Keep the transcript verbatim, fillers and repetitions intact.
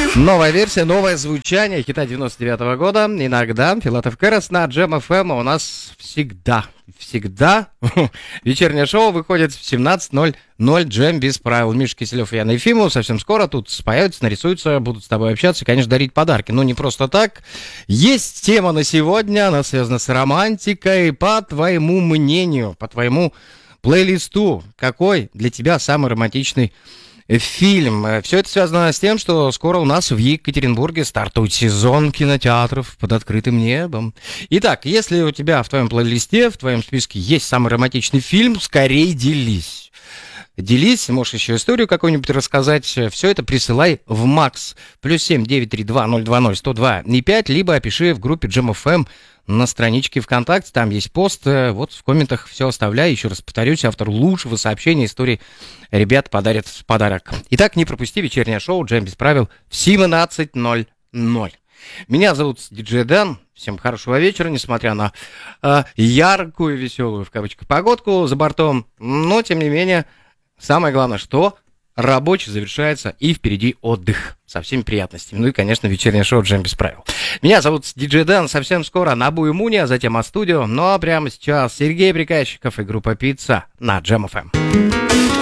Новая версия, новое звучание хита девяносто девятого года. Иногда Филатов Кэрос на Джем эф эм у нас всегда, всегда вечернее шоу выходит в семнадцать ноль ноль. Джем без правил. Миша Киселев и Яна Ефимова совсем скоро тут появятся, нарисуются, будут с тобой общаться и, конечно, дарить подарки. Но не просто так. Есть тема на сегодня, она связана с романтикой. По твоему мнению, по твоему плейлисту, какой для тебя самый романтичный фильм? Все это связано с тем, что скоро у нас в Екатеринбурге стартует сезон кинотеатров под открытым небом. Итак, если у тебя в твоем плейлисте, в твоем списке есть самый романтичный фильм, скорее делись. Делись, можешь еще историю какую-нибудь рассказать. Все это присылай в Макс. Плюс семь девять три два ноль два ноль сто два и пять, либо опиши в группе Джем эф эм на страничке ВКонтакте. Там есть пост. Вот в комментах все оставляй. Еще раз повторюсь, автору лучшего сообщения истории ребят подарят подарок. Итак, не пропусти вечернее шоу Джем без правил в семнадцать ноль ноль. Меня зовут диджей Дэн. Всем хорошего вечера, несмотря на э, яркую, веселую, в кавычках, погодку за бортом. Но, тем не менее, самое главное, что рабочий завершается, и впереди отдых со всеми приятностями. Ну и, конечно, вечернее шоу Джем без правил. Меня зовут диджей Дэн. Совсем скоро на Буемуне, а затем о студио. Ну а прямо сейчас Сергей Приказчиков и группа Пицца на Джем эф эм.